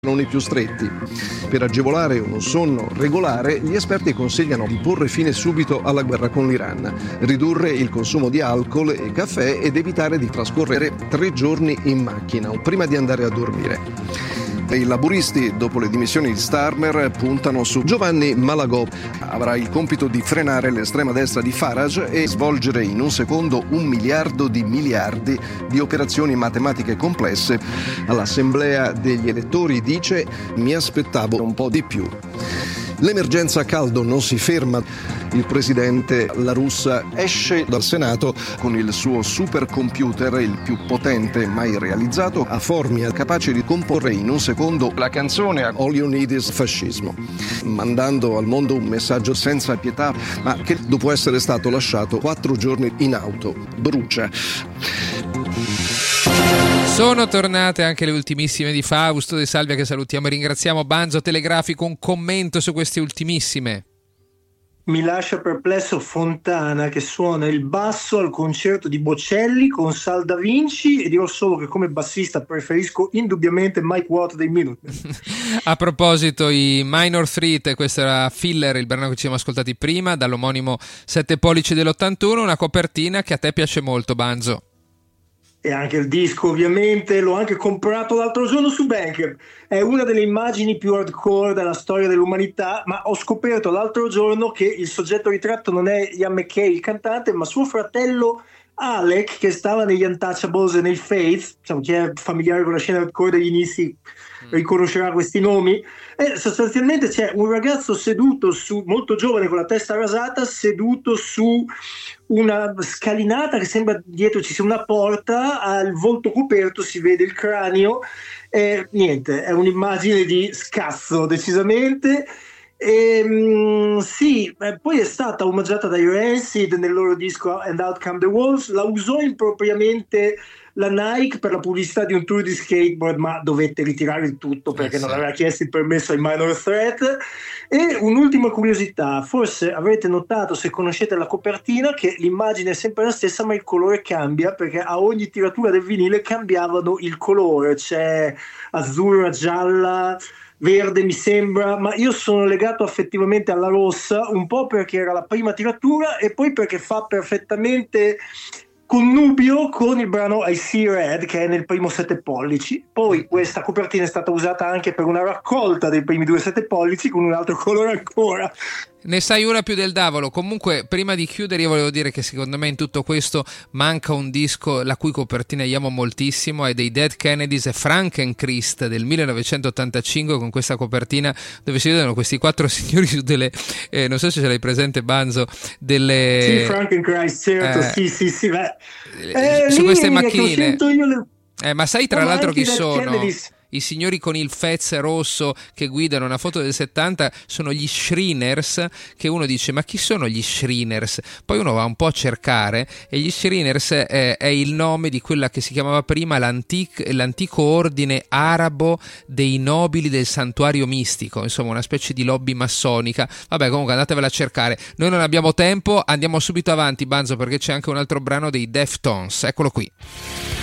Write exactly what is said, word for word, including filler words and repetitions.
non i più stretti. Per agevolare un sonno regolare, gli esperti consigliano di porre fine subito alla guerra con l'Iran, ridurre il consumo di alcol e caffè ed evitare di trascorrere tre giorni in macchina prima di andare a dormire. I laburisti, dopo le dimissioni di Starmer, puntano su Giovanni Malagò. Avrà il compito di frenare l'estrema destra di Farage e svolgere in un secondo un miliardo di miliardi di operazioni matematiche complesse. All'assemblea degli elettori dice: mi aspettavo un po' di più. L'emergenza caldo non si ferma. Il presidente La Russa esce dal Senato con il suo supercomputer, il più potente mai realizzato, a Formia, capace di comporre in un secondo la canzone All You Need Is Fascismo, mandando al mondo un messaggio senza pietà, ma che dopo essere stato lasciato quattro giorni in auto brucia. Sono tornate anche le ultimissime di Fausto De Salvia, che salutiamo e ringraziamo. Banzo Telegrafico, un commento su queste ultimissime. Mi lascia perplesso Fontana che suona il basso al concerto di Bocelli con Sal Da Vinci, e dirò solo che come bassista preferisco indubbiamente Mike Watt dei Minutemen. A proposito, i Minor Threat, questo era Filler, il brano che ci siamo ascoltati prima, dall'omonimo Sette Pollici dell'ottantuno, una copertina che a te piace molto, Banzo. E anche il disco, ovviamente, l'ho anche comprato l'altro giorno su Bandcamp. È una delle immagini più hardcore della storia dell'umanità, ma ho scoperto l'altro giorno che il soggetto ritratto non è Ian McKay, il cantante, ma suo fratello Alec, che stava negli Untouchables e nei Faith. Diciamo, chi è familiare con la scena hardcore degli inizi riconoscerà questi nomi. E sostanzialmente c'è un ragazzo seduto su, molto giovane, con la testa rasata, seduto su una scalinata che sembra dietro ci sia una porta, ha il volto coperto, si vede il cranio, e niente, è un'immagine di scazzo decisamente. E, mh, sì, eh, poi è stata omaggiata dai Rancid nel loro disco And Out Come the Wolves, la usò impropriamente la Nike per la pubblicità di un tour di skateboard, ma dovette ritirare il tutto perché eh sì. non aveva chiesto il permesso ai Minor Threat. E un'ultima curiosità, forse avrete notato, se conoscete la copertina, che l'immagine è sempre la stessa ma il colore cambia, perché a ogni tiratura del vinile cambiavano il colore, c'è azzurra, gialla, verde mi sembra, ma io sono legato affettivamente alla rossa, un po' perché era la prima tiratura e poi perché fa perfettamente connubio con il brano I See Red, che è nel primo Sette Pollici. Poi questa copertina è stata usata anche per una raccolta dei primi due Sette Pollici con un altro colore ancora. Ne sai una più del Davolo. Comunque, prima di chiudere, io volevo dire che secondo me in tutto questo manca un disco la cui copertina io amo moltissimo, è dei Dead Kennedys e Frankenchrist del millenovecentottantacinque, con questa copertina dove si vedono questi quattro signori su delle eh, non so se ce l'hai presente, Banzo, delle sì, Frankenchrist, certo, eh, sì sì sì beh. Eh, su queste macchinine le... eh, ma sai tra no, l'altro chi sono? Kennedys. I signori con il fez rosso che guidano una foto del settanta sono gli Shriners, che uno dice ma chi sono gli Shriners? Poi uno va un po' a cercare e gli Shriners è, è il nome di quella che si chiamava prima l'antic, l'antico ordine arabo dei nobili del santuario mistico, insomma una specie di lobby massonica. Vabbè, comunque andatevela a cercare, noi non abbiamo tempo, andiamo subito avanti, Banzo, perché c'è anche un altro brano dei Deftones, eccolo qui.